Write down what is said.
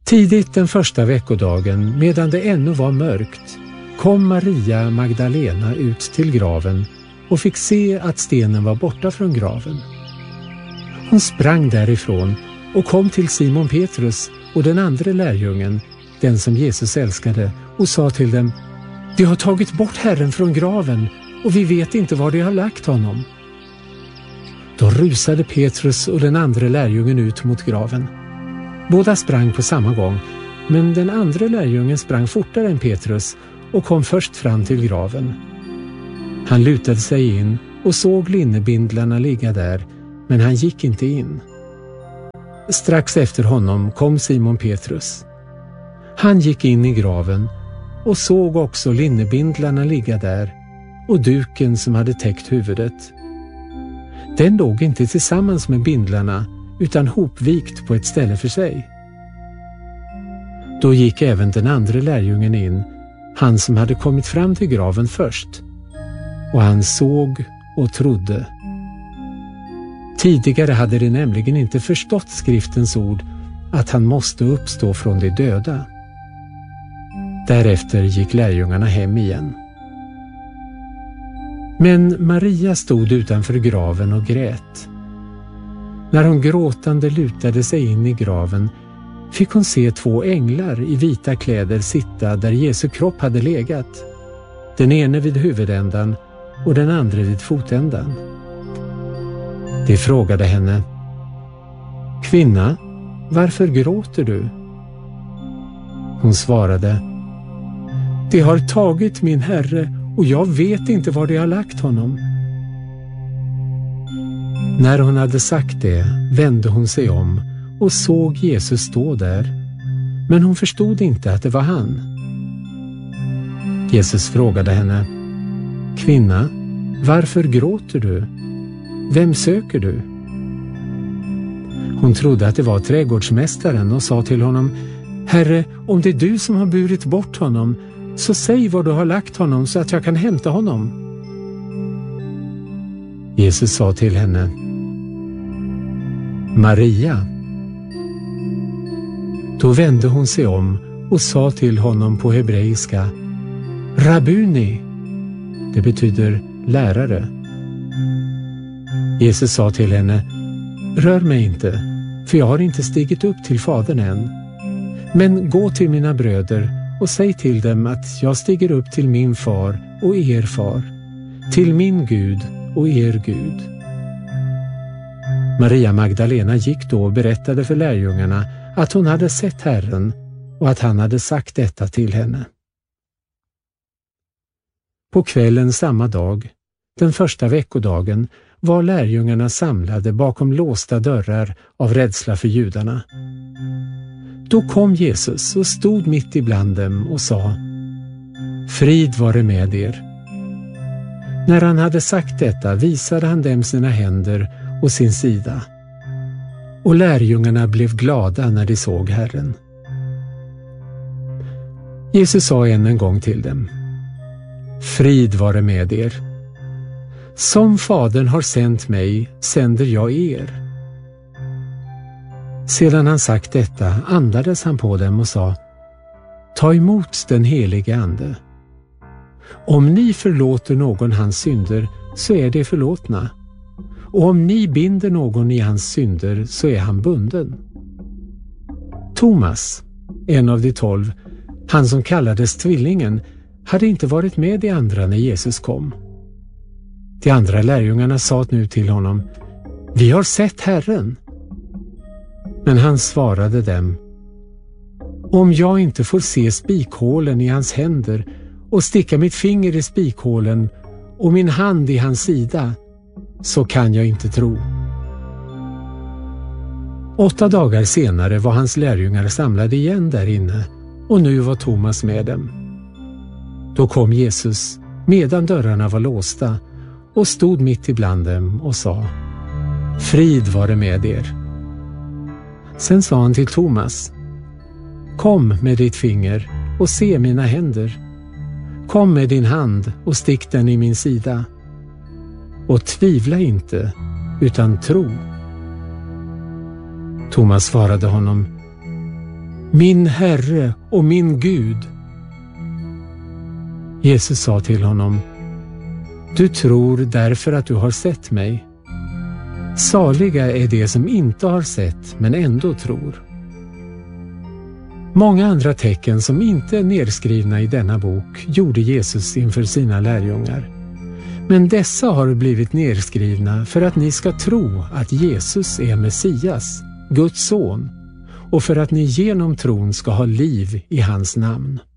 Tidigt den första veckodagen, medan det ännu var mörkt, kom Maria Magdalena ut till graven och fick se att stenen var borta från graven. Hon sprang därifrån och kom till Simon Petrus och den andra lärjungen, den som Jesus älskade, och sa till dem: "De har tagit bort Herren från graven och vi vet inte var de har lagt honom." Då rusade Petrus och den andra lärjungen ut mot graven. Båda sprang på samma gång, men den andra lärjungen sprang fortare än Petrus och kom först fram till graven. Han lutade sig in och såg linnebindlarna ligga där, men han gick inte in. Strax efter honom kom Simon Petrus. Han gick in i graven och såg också linnebindlarna ligga där och duken som hade täckt huvudet. Den låg inte tillsammans med bindlarna utan hopvikt på ett ställe för sig. Då gick även den andra lärjungen in, han som hade kommit fram till graven först, och han såg och trodde. Tidigare hade de nämligen inte förstått skriftens ord att han måste uppstå från de döda. Därefter gick lärjungarna hem igen. Men Maria stod utanför graven och grät. När hon gråtande lutade sig in i graven fick hon se 2 änglar i vita kläder sitta där Jesu kropp hade legat, den ene vid huvudändan och den andra vid fotändan. De frågade henne: "Kvinna, varför gråter du?" Hon svarade: "De har tagit min Herre och jag vet inte var de har lagt honom." När hon hade sagt det vände hon sig om och såg Jesus stå där, men hon förstod inte att det var han. Jesus frågade henne: "Kvinna, varför gråter du? Vem söker du?" Hon trodde att det var trädgårdsmästaren och sa till honom: "Herre, om det är du som har burit bort honom, så säg var du har lagt honom så att jag kan hämta honom." Jesus sa till henne: "Maria." Då vände hon sig om och sa till honom på hebreiska: "Rabuni." Det betyder lärare. Jesus sa till henne: "Rör mig inte, för jag har inte stigit upp till Fadern än. Men gå till mina bröder och säg till dem att jag stiger upp till min far och er far, till min Gud och er Gud." Maria Magdalena gick då och berättade för lärjungarna att hon hade sett Herren och att han hade sagt detta till henne. På kvällen samma dag, den första veckodagen, var lärjungarna samlade bakom låsta dörrar av rädsla för judarna. Då kom Jesus och stod mitt ibland dem och sa: "Frid vare med er." När han hade sagt detta visade han dem sina händer och sin sida. Och lärjungarna blev glada när de såg Herren. Jesus sa än en gång till dem: "Frid vare med er. Som Fadern har sänt mig, sänder jag er." Sedan han sagt detta andades han på dem och sa: "Ta emot den helige Ande. Om ni förlåter någon hans synder, så är det förlåtna. Och om ni binder någon i hans synder, så är han bunden." Thomas, en av de 12, han som kallades tvillingen, hade inte varit med de andra när Jesus kom. De andra lärjungarna sa nu till honom: "Vi har sett Herren." Men han svarade dem: "Om jag inte får se spikhålen i hans händer och sticka mitt finger i spikhålen och min hand i hans sida, så kan jag inte tro." 8 dagar senare var hans lärjungar samlade igen där inne, och nu var Thomas med dem. Då kom Jesus, medan dörrarna var låsta, och stod mitt ibland dem och sa: "Frid vare med er." Sen sa han till Thomas: "Kom med ditt finger och se mina händer. Kom med din hand och stick den i min sida. Och tvivla inte, utan tro." Thomas svarade honom: min Herre och min Gud. Jesus sa till honom: du tror därför att du har sett mig. Saliga är de som inte har sett men ändå tror. Många andra tecken som inte är nedskrivna i denna bok gjorde Jesus inför sina lärjungar. Men dessa har blivit nedskrivna för att ni ska tro att Jesus är Messias, Guds son, och för att ni genom tron ska ha liv i hans namn.